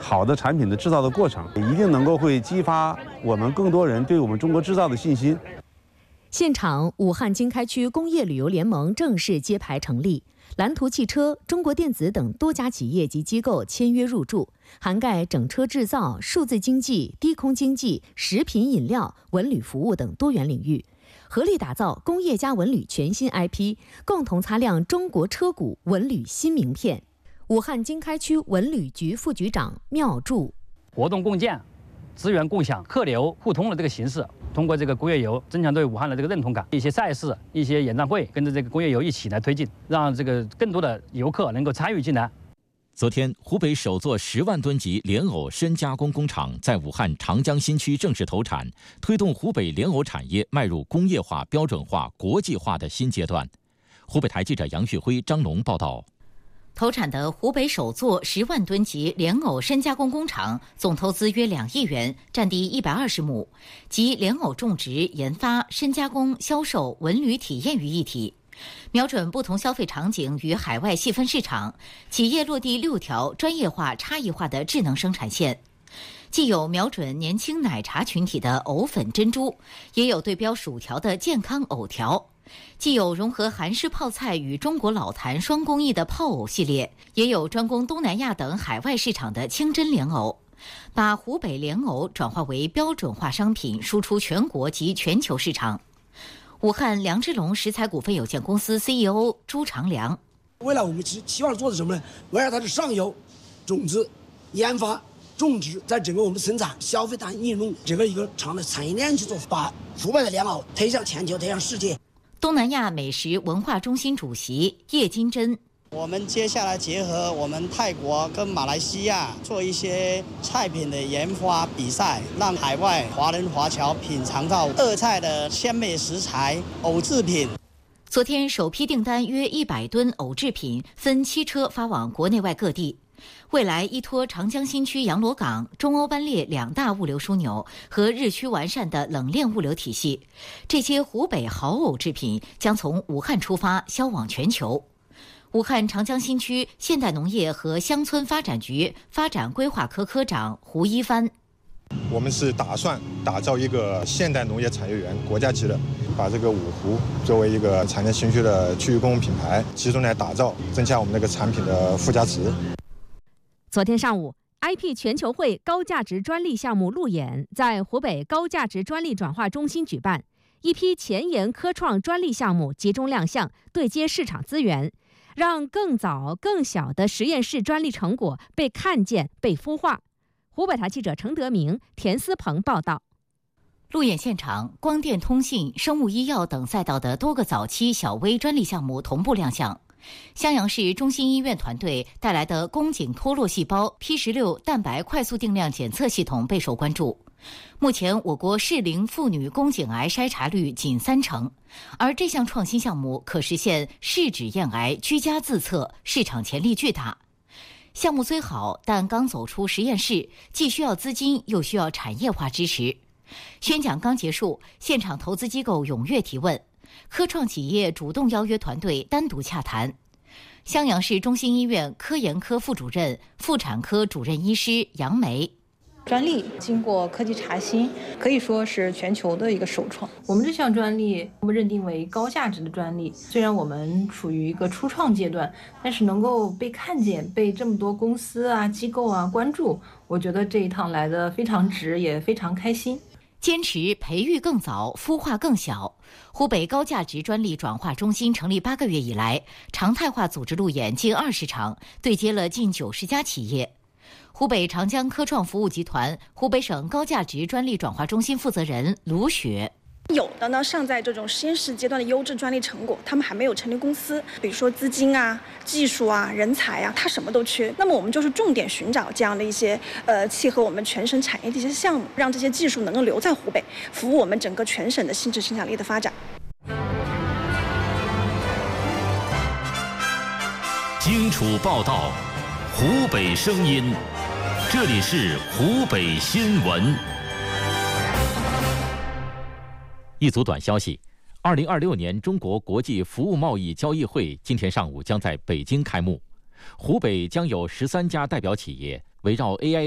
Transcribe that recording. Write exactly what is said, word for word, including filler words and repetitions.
好的产品的制造的过程，一定能够会激发我们更多人对我们中国制造的信心。 现场，武汉经开区工业旅游联盟正式揭牌成立，蓝图汽车、中国电子等多家企业及机构签约入驻，涵盖整车制造、数字经济、低空经济、食品饮料、文旅服务等多元领域，合力打造工业加文旅全新 I P， 共同擦亮中国车股文旅新名片。武汉经开区文旅局副局长缪柱： 活动共建、资源共享、客流互通的这个形式，通过这个工业游增强对武汉的这个认同感，一些赛事、一些演唱会跟着这个工业游一起来推进，让这个更多的游客能够参与进来。 昨天，湖北首座十万吨级莲藕深加工工厂在武汉长江新区正式投产，推动湖北莲藕产业迈入工业化、标准化、国际化的新阶段。湖北台记者杨旭辉、张龙报道。 投产的湖北首座十万吨级莲藕深加工工厂，总投资约两亿元，占地一百二十亩，集莲藕种植、研发、深加工、销售、文旅体验于一体。瞄准不同消费场景与海外细分市场，企业落地六条专业化、差异化的智能生产线。既有瞄准年轻奶茶群体的藕粉珍珠，也有对标薯条的健康藕条。既有融合韩式泡菜与中国老坛双工艺的泡藕系列，也有专攻东南亚等海外市场的清真莲藕，把湖北莲藕转化为标准化商品，输出全国及全球市场。武汉梁之龙食材股份有限公司 C E O 朱长良： 未来我们期期望做的什么呢？围绕它的上游种子、研发、种植，在整个我们生产、消费端应用整个一个长的产业链去做，把湖北的莲藕推向全球，推向世界。 东南亚美食文化中心主席叶金珍： 我们接下来结合我们泰国跟马来西亚做一些菜品的研发比赛，让海外华人华侨品尝到粤菜的鲜美食材藕制品。 昨天首批订单约一百吨藕制品，分七车发往国内外各地。未来依托长江新区洋螺港、中欧班列两大物流枢纽和日趋完善的冷链物流体系，这些湖北好藕制品将从武汉出发，销往全球。武汉长江新区现代农业和乡村发展局发展规划科科长胡一帆： 我们是打算打造一个现代农业产业园，国家级的，把这个五湖作为一个产业新区的区域公共品牌，集中来打造，增加我们这个产品的附加值。 昨天上午 ，I P 全球会高价值专利项目路演在湖北高价值专利转化中心举办，一批前沿科创专利项目集中亮相，对接市场资源，让更早更小的实验室专利成果被看见、被孵化。湖北台记者程德明、田思鹏报道。 路演现场，光电通信、生物医药等赛道的多个早期小微专利项目同步亮相。襄阳市中心医院团队带来的宫颈脱落细胞 P 十六 蛋白快速定量检测系统备受关注。目前，我国适龄妇女宫颈癌筛查率仅三成，而这项创新项目可实现试纸验癌居家自测，市场潜力巨大。项目虽好，但刚走出实验室，既需要资金，又需要产业化支持。宣讲刚结束，现场投资机构踊跃提问。科创企业主动邀约团队单独洽谈。襄阳市中心医院科研科副主任、妇产科主任医师杨梅： 专利经过科技查新，可以说是全球的一个首创。我们这项专利，我们认定为高价值的专利。虽然我们处于一个初创阶段，但是能够被看见，被这么多公司啊、机构啊关注，我觉得这一趟来的非常值，也非常开心。 坚持培育更早、孵化更小。湖北高价值专利转化中心成立八个月以来，常态化组织路演近二十场，对接了近九十家企业。湖北长江科创服务集团湖北省高价值专利转化中心负责人卢雪： 有的呢尚在这种实验室阶段的优质专利成果，他们还没有成立公司，比如说资金啊、技术啊、人才啊，他什么都缺。那么我们就是重点寻找这样的一些呃契合我们全省产业的一些项目，让这些技术能够留在湖北，服务我们整个全省的新质生产力的发展。 荆楚报道，湖北声音，这里是湖北新闻。一组短消息：二零二六年中国国际服务贸易交易会今天上午将在北京开幕，湖北将有十三家代表企业围绕 A I